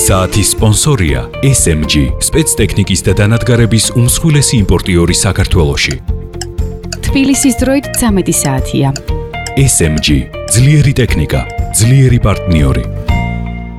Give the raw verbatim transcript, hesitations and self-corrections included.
საათის სპონსორია ეს ემ ჯი, სპეცტექნიკის და დანადგარების უმსხვილესი იმპორტიორი საქართველოში. თბილისის დროით ცამეტი საათია. ეს ემ ჯი, ძლიერი ტექნიკა, ძლიერი პარტნიორი.